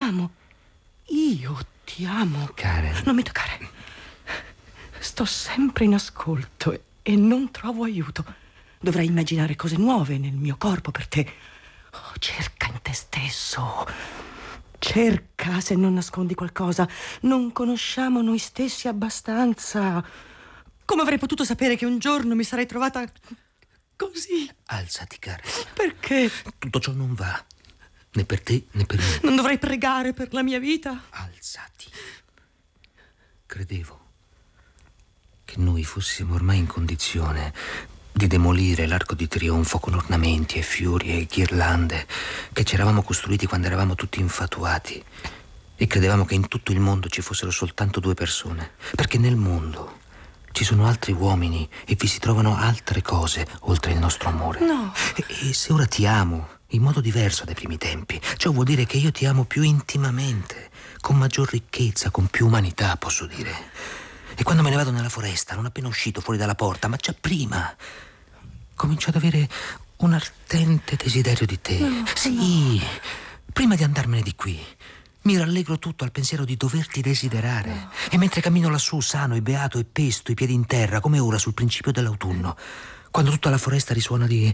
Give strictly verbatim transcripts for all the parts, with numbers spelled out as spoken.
amo. Io ti amo. Karen. Non mi toccare. Sto sempre in ascolto e, e non trovo aiuto. Dovrei immaginare cose nuove nel mio corpo per te. Oh, cerca in te stesso. Cerca se non nascondi qualcosa. Non conosciamo noi stessi abbastanza. Come avrei potuto sapere che un giorno mi sarei trovata così? Alzati, Karen. Perché? Tutto ciò non va. Né per te né per me. Non dovrei pregare per la mia vita? Alzati. Credevo che noi fossimo ormai in condizione di demolire l'arco di trionfo con ornamenti e fiori e ghirlande che ci eravamo costruiti quando eravamo tutti infatuati, e credevamo che in tutto il mondo ci fossero soltanto due persone, perché nel mondo ci sono altri uomini e vi si trovano altre cose oltre il nostro amore. No. E, e se ora ti amo in modo diverso dai primi tempi, ciò vuol dire che io ti amo più intimamente, con maggior ricchezza, con più umanità, posso dire. E quando me ne vado nella foresta, non appena uscito fuori dalla porta, ma già prima, comincio ad avere un ardente desiderio di te. No, sì, no. Prima di andarmene di qui, mi rallegro tutto al pensiero di doverti desiderare. No. E mentre cammino lassù, sano e beato e pesto, i piedi in terra, come ora sul principio dell'autunno, quando tutta la foresta risuona di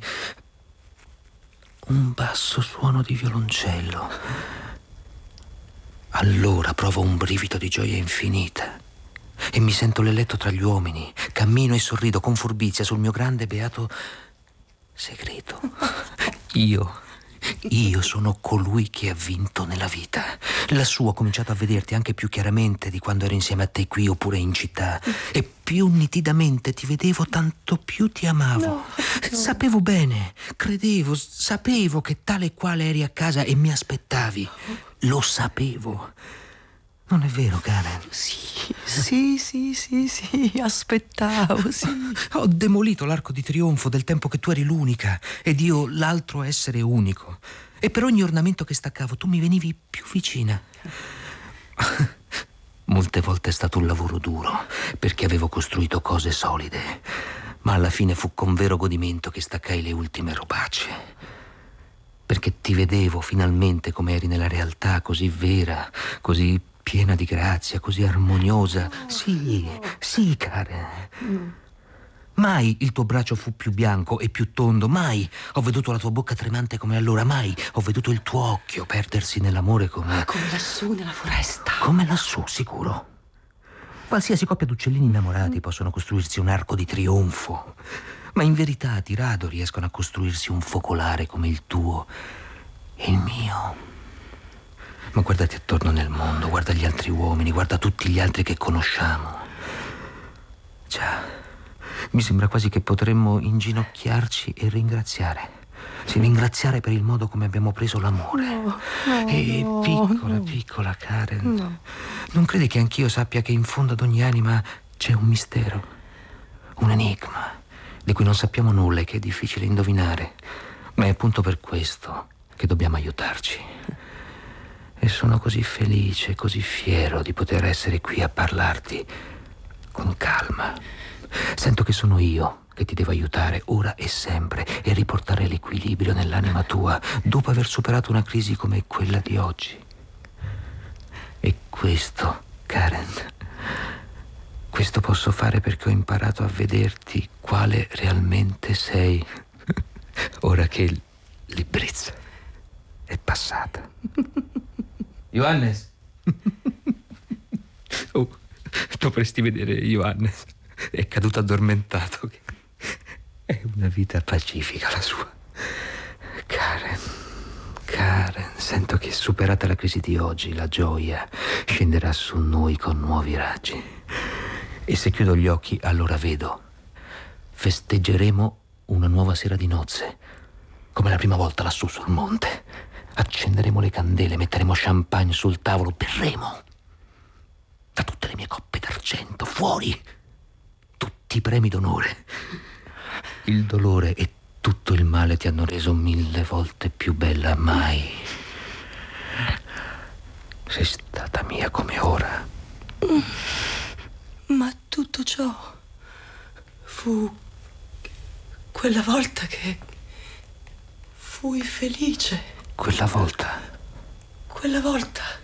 un basso suono di violoncello, allora provo un brivido di gioia infinita e mi sento l'eletto tra gli uomini. Cammino e sorrido con furbizia sul mio grande beato segreto. Io Io sono colui che ha vinto nella vita. Lassù ho cominciato a vederti anche più chiaramente di quando ero insieme a te qui oppure in città. E più nitidamente ti vedevo, tanto più ti amavo. No, no. Sapevo bene, credevo, sapevo che tale e quale eri a casa e mi aspettavi. Lo sapevo. Non è vero, Karen? Sì, sì, sì, sì, sì, aspettavo, sì. Ho demolito l'arco di trionfo del tempo che tu eri l'unica ed io l'altro essere unico. E per ogni ornamento che staccavo tu mi venivi più vicina. Molte volte è stato un lavoro duro, perché avevo costruito cose solide, ma alla fine fu con vero godimento che staccai le ultime robacce. Perché ti vedevo finalmente come eri nella realtà, così vera, così piena di grazia, così armoniosa. Sì, sì, Karen. Mai il tuo braccio fu più bianco e più tondo, mai ho veduto la tua bocca tremante come allora, mai ho veduto il tuo occhio perdersi nell'amore come... Come lassù nella foresta. Come lassù, sicuro. Qualsiasi coppia d'uccellini innamorati possono costruirsi un arco di trionfo, ma in verità di rado riescono a costruirsi un focolare come il tuo e il mio. Ma guardati attorno nel mondo, guarda gli altri uomini, guarda tutti gli altri che conosciamo. Già, mi sembra quasi che potremmo inginocchiarci e ringraziare. Sì, ringraziare per il modo come abbiamo preso l'amore. No, no, E no, piccola, no. piccola Karen, No. non credi che anch'io sappia che in fondo ad ogni anima c'è un mistero, un enigma, di cui non sappiamo nulla e che è difficile indovinare? Ma è appunto per questo che dobbiamo aiutarci. E sono così felice, così fiero di poter essere qui a parlarti con calma. Sento che sono io che ti devo aiutare ora e sempre e riportare l'equilibrio nell'anima tua dopo aver superato una crisi come quella di oggi. E questo, Karen, questo posso fare perché ho imparato a vederti quale realmente sei ora che l'ebbrezza è passata. Johannes. Oh, dovresti vedere Johannes. È caduto addormentato. È una vita pacifica la sua. Karen, Karen, sento che superata la crisi di oggi, la gioia scenderà su noi con nuovi raggi. E se chiudo gli occhi, allora vedo. Festeggeremo una nuova sera di nozze, come la prima volta lassù sul monte. Accenderemo le candele, metteremo champagne sul tavolo, berremo da tutte le mie coppe d'argento, fuori tutti i premi d'onore. Il dolore e tutto il male ti hanno reso mille volte più bella. Mai sei stata mia come ora. Ma tutto ciò fu quella volta che fui felice. Quella volta Quella volta